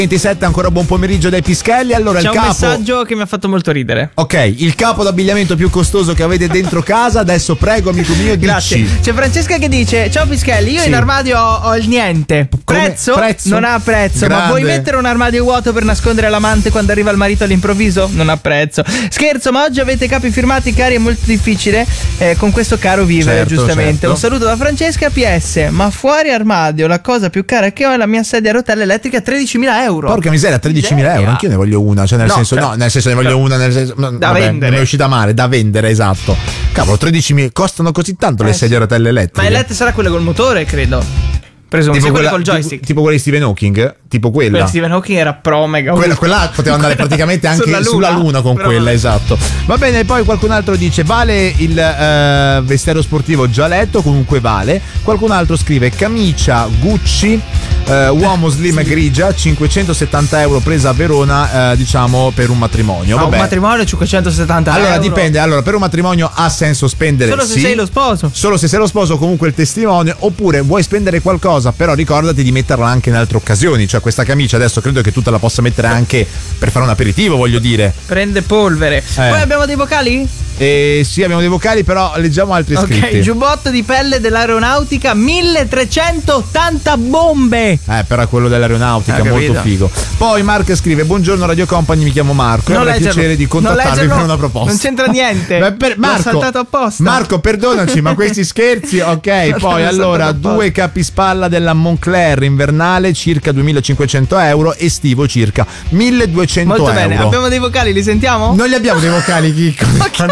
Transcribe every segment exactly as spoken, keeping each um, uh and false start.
ventisette, ancora buon pomeriggio dai Pischelli. Allora C'è il un capo... messaggio che mi ha fatto molto ridere. Ok, il capo d'abbigliamento più costoso che avete dentro casa. Adesso prego, amico mio, Grazie. dici. C'è Francesca che dice: ciao Pischelli, io Sì. in armadio ho, ho il niente. Come? Prezzo? Prezzo? Non ha prezzo. Grande. Ma vuoi mettere un armadio vuoto per nascondere l'amante quando arriva il marito all'improvviso? Non ha prezzo. Scherzo, ma oggi avete capi firmati cari, è molto difficile eh, con questo caro vivere, Certo, giustamente. certo. Un saluto da Francesca. P S, ma fuori armadio la cosa più cara che ho è la mia sedia a rotelle elettrica a tredicimila euro. Porca miseria, tredicimila euro, Miseria. anch'io ne voglio una, cioè nel No, senso, cioè- no, nel senso ne voglio una, nel senso, no, Da vabbè, vendere. mi è uscita male, da vendere, esatto. Cavolo, tredicimila, costano così tanto le Eh, sedie a rotelle Ma elettriche. il letto sarà quello col motore, credo. Presumo, tipo sì, quello quella, col joystick. tipo, tipo quella di Stephen Hawking, tipo quella. Quella Stephen Hawking era pro mega. Quella, quella poteva andare praticamente anche Sulla sulla luna. luna, con Però quella, vabbè. esatto. Va bene, poi qualcun altro dice: vale il eh, vestiario sportivo già letto, comunque vale. Qualcun altro scrive: camicia Gucci, eh, uomo slim grigia, cinquecentosettanta euro presa a Verona, eh, diciamo per un matrimonio. Ma un Vabbè. matrimonio cinquecentosettanta Allora euro. dipende, allora per un matrimonio ha senso spendere Solo se sì, sei lo sposo. solo se sei lo sposo, comunque il testimone, oppure vuoi spendere qualcosa, però ricordati di metterla anche in altre occasioni, cioè questa camicia adesso credo che tu te la possa mettere anche per fare un aperitivo, voglio dire. Prende polvere. Poi abbiamo dei vocali? E sì, abbiamo dei vocali, però leggiamo altri Ok, iscritti. giubbotto di pelle dell'aeronautica, milletrecentottanta bombe. Eh, però quello dell'aeronautica, Ah, molto capito. figo. Poi Mark scrive: buongiorno Radio Company, mi chiamo Marco. E Non avrei leggerlo. piacere di Non contattarvi leggerlo. per una proposta. Non c'entra niente. Beh, per- L'ho Marco, saltato apposta. Marco, perdonaci, ma questi scherzi, ok. L'ho Poi saltato allora, apposta. due capispalla della Moncler invernale, circa duemilacinquecento euro, estivo circa milleduecento Molto euro. bene. Abbiamo dei vocali, li sentiamo? Non li abbiamo dei vocali, Chicco.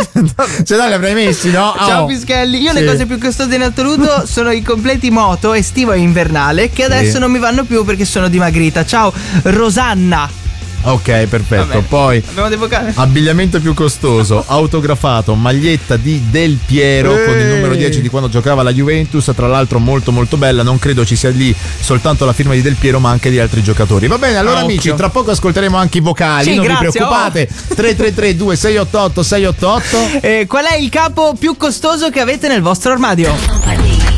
Se no li avrei messi, no? Ciao Oh. Pischelli, io Sì. le cose più costose in assoluto sono i completi moto estivo e invernale che adesso Sì. non mi vanno più perché sono dimagrita. Ciao Rosanna. Ok, perfetto. Va bene. Poi Abbiamo dei vocali? abbigliamento più costoso, autografato, maglietta di Del Piero Ehi. con il numero dieci di quando giocava la Juventus, tra l'altro molto molto bella, non credo ci sia lì soltanto la firma di Del Piero ma anche di altri giocatori. Va bene, allora Ah, amici, occhio. tra poco ascolteremo anche i vocali, Sì, non grazie, vi preoccupate. tre tre tre due sei otto otto sei otto otto. Eh, qual è il capo più costoso che avete nel vostro armadio?